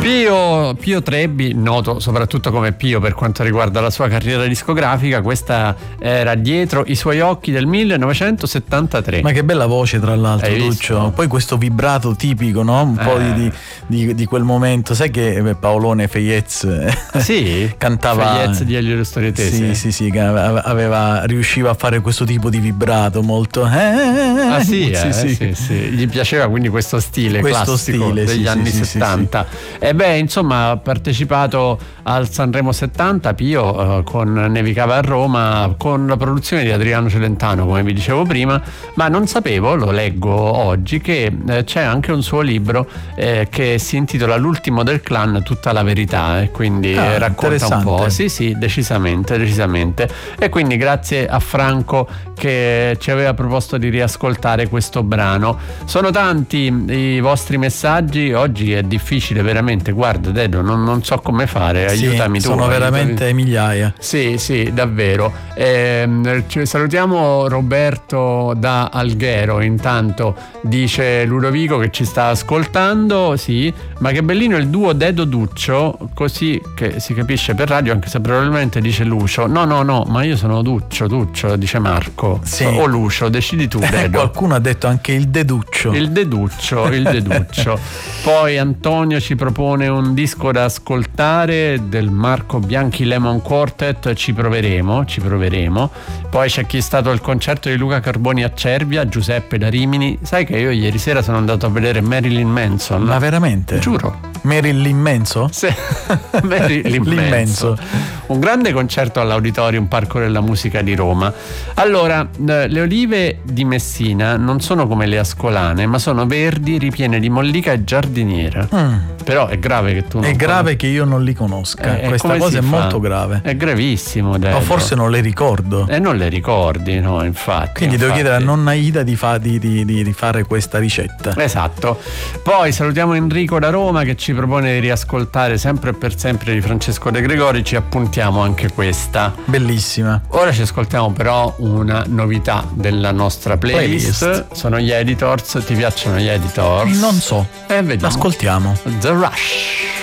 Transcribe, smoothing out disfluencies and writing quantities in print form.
Pio Trebbi, noto soprattutto come Pio per quanto riguarda la sua carriera discografica, questa era Dietro i suoi occhi del 1973. Ma che bella voce, tra l'altro, Duccio. Poi questo vibrato tipico, no? Un po' di quel momento. Sai che Paolone Feyez cantava Feyez di Elio Storietese? Sì, che riusciva a fare questo tipo di vibrato molto sì. Gli piaceva quindi questo stile classico degli anni 70. E insomma, ha partecipato al Sanremo 70 Pio con Nevicava a Roma, con la produzione di Adriano Celentano, come vi dicevo prima, ma non sapevo, lo leggo oggi, che c'è anche un suo libro che si intitola L'ultimo del clan, tutta la verità, quindi racconta un po'. Sì, decisamente. E quindi grazie a Franco che ci aveva proposto di riascoltare questo brano. Sono tanti i vostri messaggi, oggi è difficile veramente, guarda Dedo, non so come fare, aiutami tu. Sono veramente migliaia. Sì, davvero. Salutiamo Roberto da Alghero, intanto dice Ludovico che ci sta ascoltando, sì, ma che bellino il duo Dedo Duccio, così che si capisce per radio, anche se probabilmente dice Lucio. No, ma io sono Duccio, dice Marco. O Lucio, decidi tu, Dedo. Qualcuno ha detto anche il Deduccio. Il Deduccio. Poi Antonio ci propone un disco da ascoltare del Marco Bianchi Lemon Quartet, ci proveremo. Poi c'è chi è stato al concerto di Luca Carboni a Cervia, Giuseppe da Rimini. Sai che io ieri sera sono andato a vedere Marilyn Manson. Ma veramente? Giuro. Marilyn Manson? Sì, Marilyn Manson. Un grande concerto all'Auditorium Parco della Musica di Roma. Allora, le olive di Messina non sono come le ascolane, ma sono verdi, ripiene di mollica e giardiniera. Però è grave che tu non grave che io non li conosca. Questa cosa è molto grave. È gravissimo, Dedo. O forse non le ricordo. Non le ricordi, no, infatti. Quindi devo chiedere a nonna Ida di fare questa ricetta. Esatto. Poi salutiamo Enrico da Roma che ci propone di riascoltare Sempre e per sempre di Francesco De Gregori. Ci appuntiamo anche questa. Bellissima. Ora ci ascoltiamo però una novità della nostra playlist. Sono gli Editors. Ti piacciono gli Editors? Non so. Vediamo. Ascoltiamo The Rush.